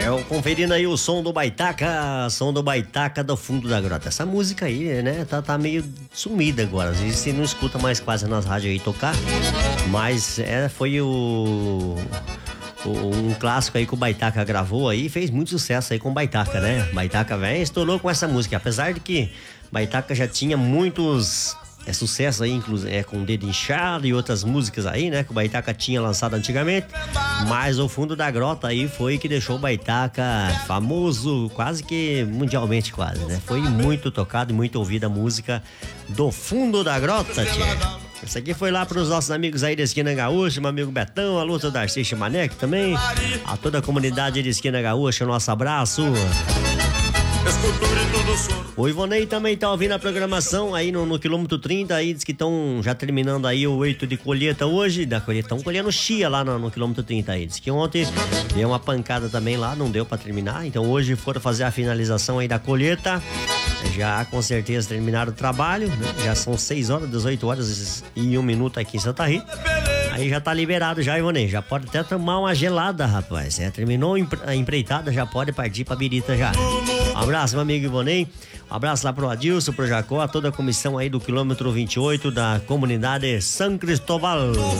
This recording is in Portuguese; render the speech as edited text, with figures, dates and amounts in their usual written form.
Conferindo aí o som do Baitaca do Fundo da Grota. Essa música aí, né, tá meio sumida agora. Às vezes você não escuta mais quase nas rádios aí tocar, mas foi um clássico aí que o Baitaca gravou aí, fez muito sucesso aí com o Baitaca, né? Baitaca, velho, estourou com essa música, apesar de que Baitaca já tinha muitos sucesso aí, inclusive com Dedo Inchado e outras músicas aí, né, que o Baitaca tinha lançado antigamente, mas o Fundo da Grota aí foi que deixou o Baitaca famoso quase que mundialmente quase, né? Foi muito tocado e muito ouvida a música do Fundo da Grota, tia. Esse aqui foi lá pros nossos amigos aí da Esquina Gaúcha, meu amigo Betão, alô, seu Darcy Chimaneque também, a toda a comunidade de Esquina Gaúcha, nosso abraço. O Ivonei também tá ouvindo a programação aí no quilômetro 30, aí diz que estão já terminando aí o 8 de colheita hoje, da colheita, estão colhendo chia lá no quilômetro 30 aí, diz que ontem deu uma pancada também lá, não deu pra terminar, então hoje foram fazer a finalização aí da colheita, já com certeza terminaram o trabalho, né? Já são 6 horas, 18 horas e 1 minuto aqui em Santa Rita. Aí já tá liberado já, Ivonei, já pode até tomar uma gelada, rapaz. Terminou a empreitada, já pode partir pra birita já. Um abraço, meu amigo Ivonei. Um abraço lá pro Adilson, pro Jacó, a toda a comissão aí do quilômetro 28 da comunidade São Cristóbal.